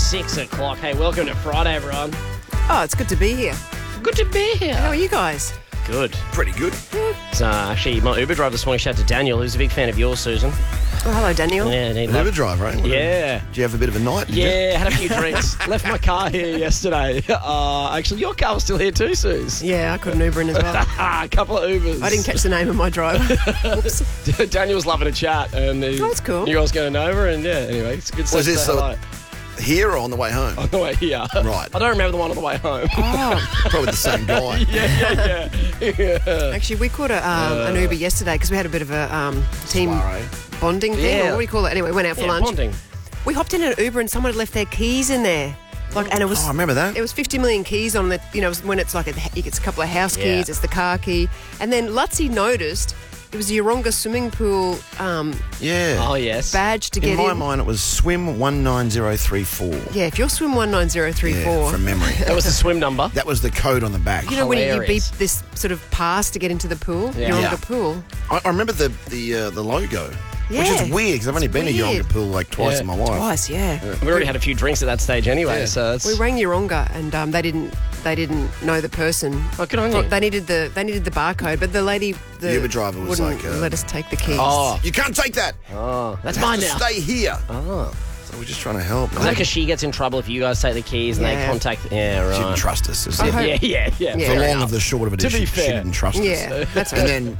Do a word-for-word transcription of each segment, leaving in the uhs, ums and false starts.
six o'clock. Hey, welcome to Friday, everyone. Oh, it's good to be here. Good to be here. How are you guys? Good. Pretty good. It's, uh, actually, my Uber driver this morning, shout out to Daniel, who's a big fan of yours, Susan. Oh, hello, Daniel. Yeah, he An loved- Uber driver, eh? Yeah. Did you have a bit of a night? did you? Yeah, had a few drinks. Left my car here yesterday. Uh, actually, your car was still here too, Suze. Yeah, I couldn't Uber in as well. a couple of Ubers. I didn't catch the name of my driver. Oops. Daniel was loving a chat, and he, Oh, that's cool. you guys going over, and yeah, anyway, it's good Was to this say hello. uh, here or on the way home? On the way here. Right. I don't remember the one on the way home. Oh, Probably the same guy. yeah, yeah, yeah. yeah. actually, we caught a, um, an Uber yesterday because we had a bit of a um, team Soiree. bonding thing. Yeah. Or what do you call it? Anyway, went out for Yeah, lunch. bonding. We hopped in an Uber and someone had left their keys in there. Like, and it was Oh, I remember that. It was fifty million keys on the, you know, when it's like a, it's a couple of house Yeah. keys, it's the car key. And then Lutzy noticed it was a Yeronga swimming pool um, Yeah. Oh, yes. badge to In get my in. mind, it was swim one nine zero three four. Yeah, if you're swim one nine zero three four. Yeah, from memory. That was the swim number. That was the code on the back. You know when you beep Hilarious. this sort of pass to get into the pool? Yeah. Yeronga Yeah. pool. I, I remember the the uh, the logo, which Yeah. is weird because I've only It's been to weird. Yeronga Pool like twice Yeah. in my life. Twice, yeah. We already had a few drinks at that stage anyway, Yeah. so it's... We rang Yeronga and um, they didn't they didn't know the person. Oh, good on you. They needed the they needed the barcode, but the lady the, The Uber driver was wouldn't like, uh, let us take the keys. Oh, You can't take that. oh, that's You have mine to now. Stay here. Oh. So we're just trying to help. Is that because she gets in trouble if you guys take the keys and they Yeah. contact... Yeah, right. She didn't trust us. Is I it? hope- Yeah, yeah, yeah. Yeah. The Fair long enough. of the short of it To is be she, fair. she didn't trust us. Yeah, that's And right. then,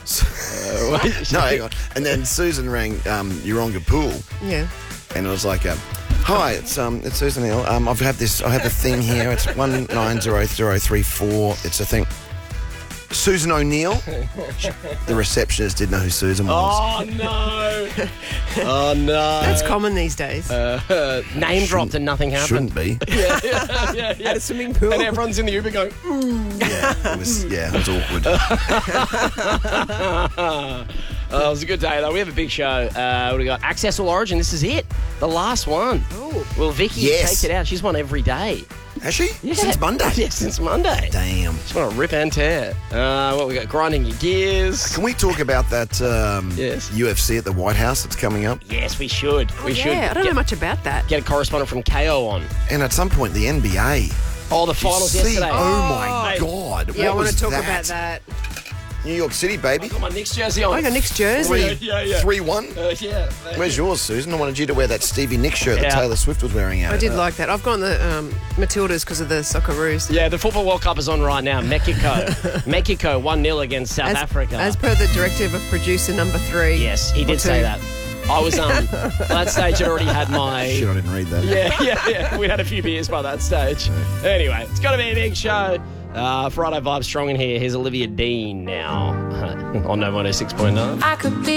no, hang on. And then Susan rang um, Yeronga Pool, Yeah. and it was like, um, "Hi, it's um, it's Susan Hill. Um, I've had this. I have a thing here. It's one nine zero zero three four. It's a thing." Susan O'Neill. The receptionist didn't know who Susan was. Oh, no. oh, no. That's common these days. Uh, name dropped and nothing happened. Shouldn't be. Yeah, yeah, yeah, yeah. At a swimming pool. And everyone's in the Uber going, ooh. Yeah, it was. Yeah, it was awkward. Oh, it was a good day, though. We have a big show. Uh, we got Access All Origin. This is it. The last one. Oh. Well, Vicky Yes. takes it out. She's won every day. Has she? Yeah. Since Monday. Yeah, since Monday. Damn. Just want to rip and tear. Uh, what we got? Grinding your gears. Can we talk about that um, Yes. U F C at the White House that's coming up? Yes, we should. we yeah, should I don't get, know much about that. get a correspondent from K O on. And at some point, the N B A. Oh, the finals See, yesterday. oh my Mate, God. Yeah, I what want was to talk that? about that. New York City, baby. Got my Knicks jersey on. I got Nick's jersey. Three, Yeah, yeah, yeah. three one. Uh, yeah. Where's yours, Susan? I wanted you to wear that Stevie Nicks shirt Yeah. that Taylor Swift was wearing out. I did like that. I've gone the um, Matildas because of the Socceroos. Yeah, the Football World Cup is on right now. Mexico. Mexico one nil against South As, Africa. as per the directive of producer number three. yes, he Or did say two. that. I was, um, at that stage, I'd already had my... Shit, I didn't read that. Yeah, yeah, yeah. We'd had a few beers by that stage. Anyway, it's going to be a big show. Uh, Friday Vibe strong in here. Here's Olivia Dean now on ninety-six point nine. I could be